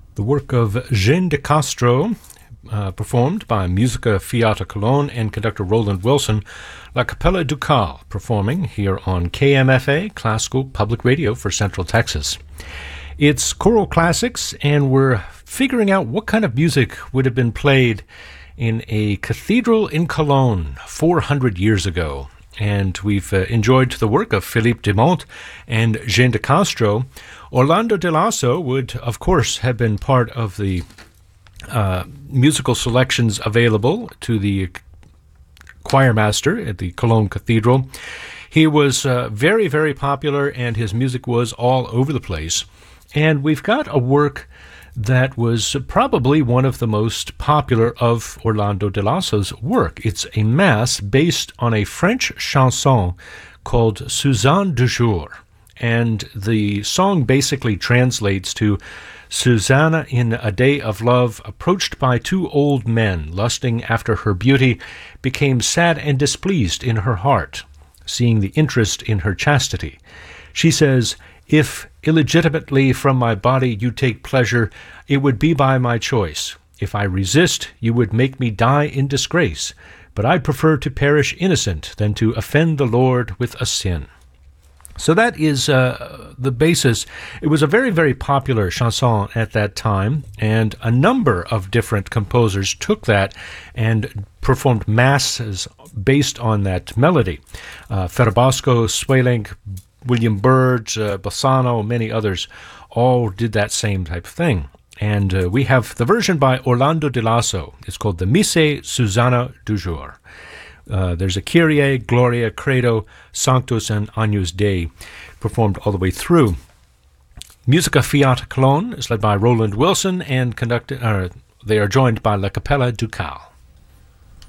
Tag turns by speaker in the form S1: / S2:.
S1: The work of Jean de Castro, performed by Musica Fiata Cologne and conductor Roland Wilson, La Capella Ducal, performing here on KMFA, Classical Public Radio for Central Texas. It's choral classics, and we're figuring out what kind of music would have been played in a cathedral in Cologne 400 years ago. And we've enjoyed the work of Philippe Desmonts and Jean de Castro. Orlando de Lasso would, of course, have been part of the musical selections available to the choir master at the Cologne Cathedral. He was very, very popular, and his music was all over the place. And we've got a work that was probably one of the most popular of Orlando de Lasso's work. It's a mass based on a French chanson called Suzanne du Jour. And the song basically translates to: Susanna, in a day of love, approached by two old men, lusting after her beauty, became sad and displeased in her heart, seeing the interest in her chastity. She says, "If illegitimately from my body you take pleasure, it would be by my choice. If I resist, you would make me die in disgrace. But I prefer to perish innocent than to offend the Lord with a sin." So that is the basis. It was a very, very popular chanson at that time, and a number of different composers took that and performed masses based on that melody. Ferrabosco, Sweelinck, William Byrd, Bassano, many others all did that same type of thing. And we have the version by Orlando de Lasso. It's called the Missa Susanna du Jour. There's a Kyrie, Gloria, Credo, Sanctus, and Agnus Dei performed all the way through. Musica Fiata Cologne is led by Roland Wilson and conducted. They are joined by La Capella Ducal.